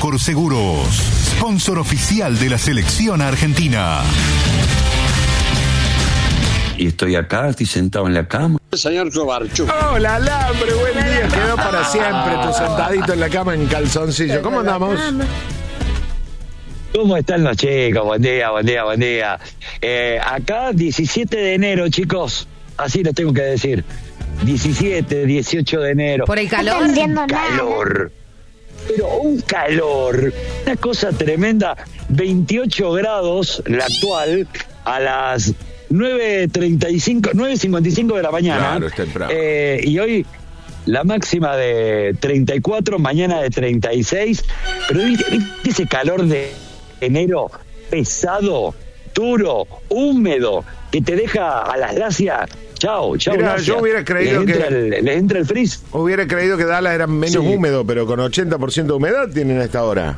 Cor Seguros, sponsor oficial de la selección argentina. Y estoy sentado en la cama. Señor Sobarchu. Hola, Alambre, buen día. Quedó para siempre tu sentadito en la cama en calzoncillo. ¿Cómo andamos? ¿Cómo están los chicos? Buen día. Acá 17 de enero, chicos. Así les tengo que decir. 17, 18 de enero. ¿Por el calor? No entiendo calor. Pero un calor. Una cosa tremenda. 28 grados la actual a las 9:55 de la mañana. Claro, es temprano. Y hoy la máxima de 34, mañana de 36. Pero ¿viste ese calor de enero pesado, duro, húmedo, que te deja a las gracias? Chao. Mira, yo hubiera creído les entra el freeze. Hubiera creído que Dallas era menos húmedo, pero con 80% de humedad tienen a esta hora.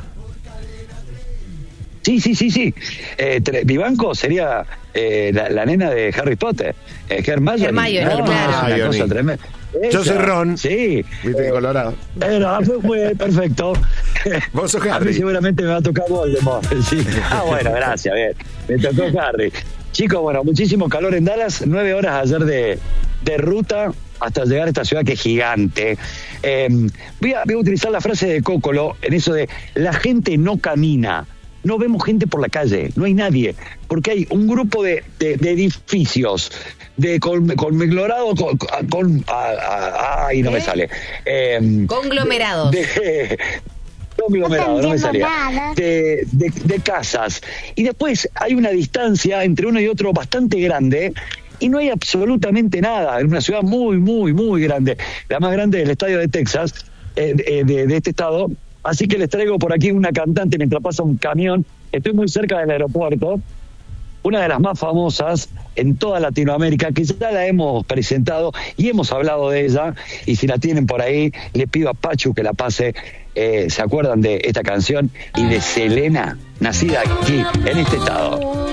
Sí. Vivanco sería la nena de Harry Potter. Hermione, claro. Una cosa tremenda. Yo soy Ron. Sí. Viste, Colorado. Fue perfecto. Vos sos Harry. A mí seguramente me va a tocar Voldemort. Sí. Bueno, gracias. Bien. Me tocó Harry. Chicos, bueno, muchísimo calor en Dallas. 9 horas ayer de ruta hasta llegar a esta ciudad que es gigante. Voy a utilizar la frase de Cócolo en eso de la gente no camina. No vemos gente por la calle, no hay nadie, porque hay un grupo de edificios, de conglomerados, no me sale. Conglomerados. Conglomerado, no me salía. De casas. Y después hay una distancia entre uno y otro bastante grande y no hay absolutamente nada. Es una ciudad muy, muy, muy grande. La más grande del estadio de Texas, de este estado. Así que les traigo por aquí una cantante mientras pasa un camión. Estoy muy cerca del aeropuerto. Una de las más famosas en toda Latinoamérica, que ya la hemos presentado y hemos hablado de ella. Y si la tienen por ahí, le pido a Pachu que la pase. ¿Se acuerdan de esta canción? Y de Selena, nacida aquí, en este estado.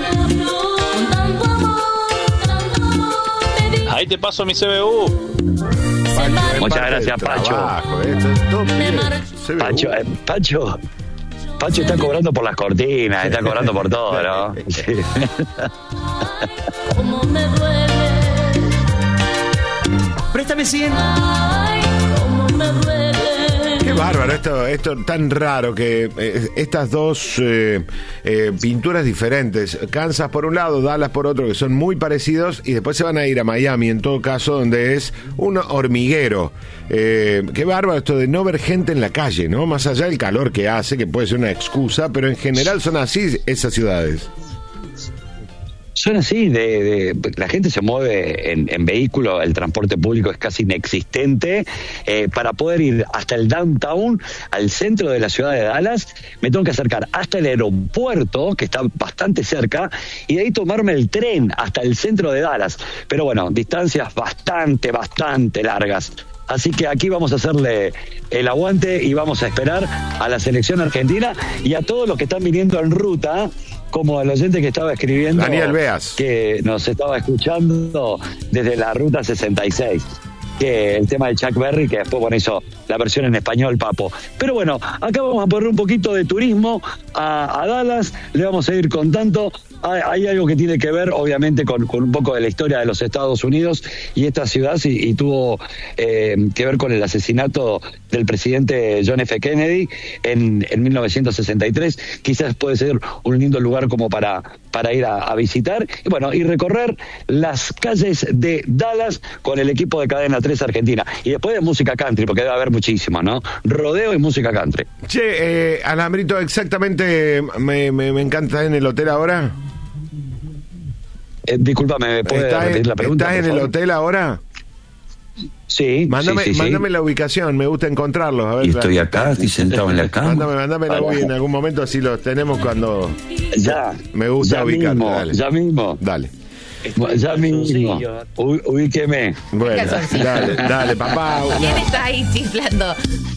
Ahí te paso mi CBU. Muchas gracias, Pacho. Pacho está cobrando por las cortinas, está cobrando por todo, ¿no? Sí. Préstame 100. Qué bárbaro, esto tan raro que estas dos pinturas diferentes, Kansas por un lado, Dallas por otro, que son muy parecidos, y después se van a ir a Miami, en todo caso, donde es un hormiguero. Qué bárbaro esto de no ver gente en la calle, ¿no? Más allá del calor que hace, que puede ser una excusa, pero en general son así esas ciudades. Son así, la gente se mueve en vehículo, el transporte público es casi inexistente. Para poder ir hasta el downtown, al centro de la ciudad de Dallas, me tengo que acercar hasta el aeropuerto, que está bastante cerca, y de ahí tomarme el tren hasta el centro de Dallas. Pero bueno, distancias bastante largas. Así que aquí vamos a hacerle el aguante y vamos a esperar a la selección argentina y a todos los que están viniendo en ruta, como el oyente que estaba escribiendo, Daniel Beas, que nos estaba escuchando desde la ruta 66. Que el tema de Chuck Berry, que después hizo la versión en español, Papo. Pero bueno, acá vamos a poner un poquito de turismo a Dallas, le vamos a ir contando. Hay algo que tiene que ver, obviamente, con un poco de la historia de los Estados Unidos y esta ciudad, y tuvo que ver con el asesinato del presidente John F. Kennedy en 1963. Quizás puede ser un lindo lugar como para ir a visitar, y bueno, y recorrer las calles de Dallas con el equipo de Cadena 3 Argentina. Y después de música country, porque debe haber muchísimo, ¿no? Rodeo y música country. Che, Alambrito, exactamente, me encanta en el hotel ahora. Discúlpame, ¿me puede repetir la pregunta? ¿Estás en el hotel ahora? Sí. Mándame la ubicación, me gusta encontrarlos. A ver, Y estoy estoy sentado en la cama. Mándame la ubicación en algún momento, así los tenemos cuando... Ya. Me gusta ubicarlo. Dale. Ya mismo. Dale. Ya mismo. Ubíqueme. Bueno, dale, papá. ¿Quién está ahí chiflando?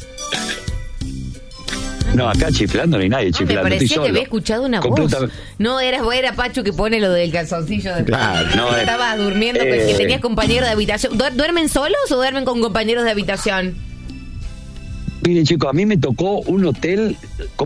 No, acá chiflando ni nadie chiflando. Me parecía que había escuchado una voz. No, era Pacho que pone lo del calzoncillo de claro, no, estabas durmiendo, que tenías compañeros de habitación. ¿Duermen solos o duermen con compañeros de habitación? Mire, chicos, a mí me tocó un hotel